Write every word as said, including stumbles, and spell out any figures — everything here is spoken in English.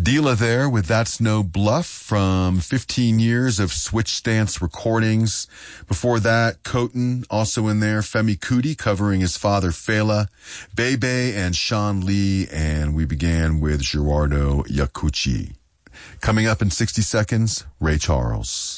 Dila there with That's No Bluff from fifteen years of Switch Stance recordings. Before that, Koten also in there, Femi Kuti covering his father Fela, Bebe and Sean Lee, and we began with Gerardo Yakuchi. Coming up in sixty seconds, Ray Charles.